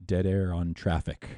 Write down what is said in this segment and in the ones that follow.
dead air on traffic.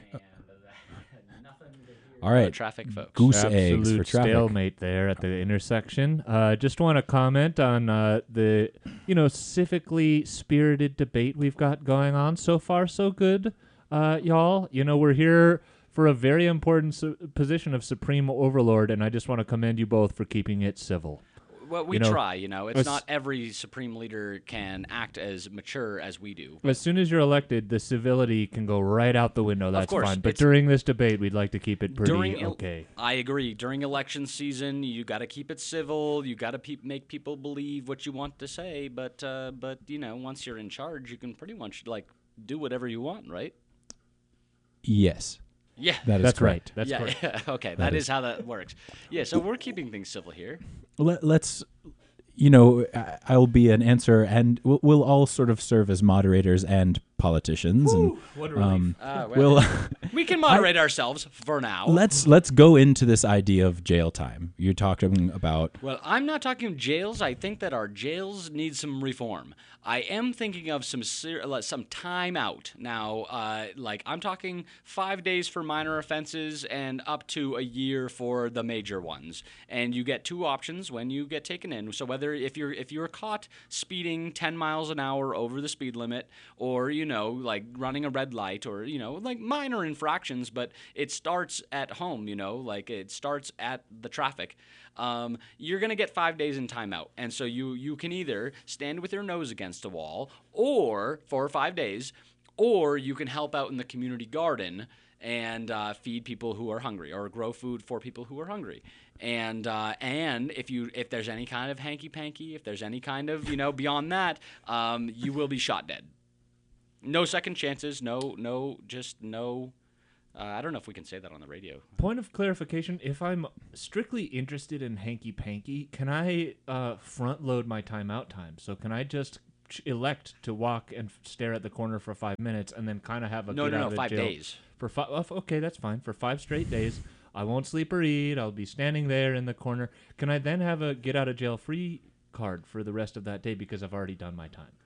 All No right. traffic, folks. Goose eggs for Absolute traffic. stalemate there at the intersection. Just want to comment on the civically spirited debate we've got going on. So far, so good, y'all. We're here for a very important position of supreme overlord, and I just want to commend you both for keeping it civil. Well, we try, It's not every supreme leader can act as mature as we do. As soon as you're elected, the civility can go right out the window. That's course, fine. But during this debate, we'd like to keep it pretty okay. I agree. During election season, you got to keep it civil. You got to make people believe what you want to say. But once you're in charge, you can pretty much do whatever you want, right? Yes. Yeah, that's correct. right. That's correct. Yeah. Okay, that is how that works. Yeah, so we're keeping things civil here. Let's, I'll be an answer, and we'll all sort of serve as moderators and politicians. Woo, what a relief. We can moderate ourselves for now. Let's go into this idea of jail time. You're talking about. Well, I'm not talking jails. I think that our jails need some reform. I am thinking of some time out now. I'm talking 5 days for minor offenses and up to a year for the major ones. And you get two options when you get taken in. So whether if you're caught speeding 10 miles an hour over the speed limit, or running a red light, or minor infractions, but it starts at home. It starts at the traffic. You're going to get 5 days in timeout. And so you can either stand with your nose against a wall or for 5 days, or you can help out in the community garden and feed people who are hungry, or grow food for people who are hungry. And if there's any kind of hanky-panky, if there's any kind of, beyond that, you will be shot dead. No second chances, no. I don't know if we can say that on the radio. Point of clarification, if I'm strictly interested in hanky-panky, can I front load my timeout time? So can I just elect to walk and stare at the corner for 5 minutes and then kind of have a get out of 5 jail days. For okay, that's fine. For 5 straight days, I won't sleep or eat. I'll be standing there in the corner. Can I then have a get out of jail free card for the rest of that day because I've already done my time?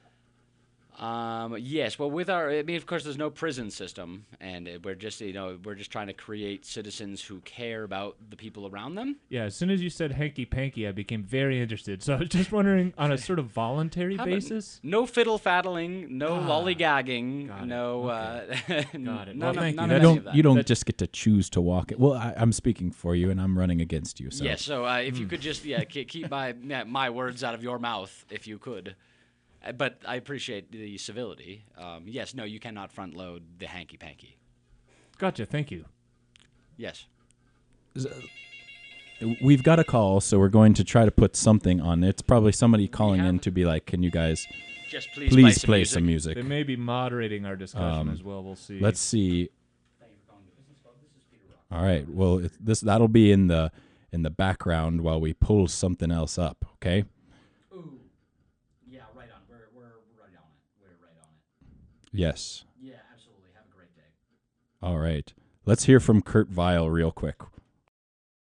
Yes. Well, of course, there's no prison system, and we're just trying to create citizens who care about the people around them. Yeah. As soon as you said hanky-panky, I became very interested. So I was just wondering, on a sort of voluntary basis? No fiddle-faddling, no lollygagging, got it. no. Okay. Got it. Well, thank you. none of any of that. You don't just get to choose to walk it. Well, I'm speaking for you, and I'm running against you. So. Yes. So if you could just keep my words out of your mouth, if you could. But I appreciate the civility. Yes, no, you cannot front load the hanky-panky. Gotcha. Thank you. Yes. We've got a call, so we're going to try to put something on. It's probably somebody calling in to be like, can you guys just please play some music? They may be moderating our discussion as well. We'll see. Let's see. All right. Well, that'll be in the background while we pull something else up. Okay. Yes. Yeah, absolutely. Have a great day. All right. Let's hear from Kurt Vile real quick.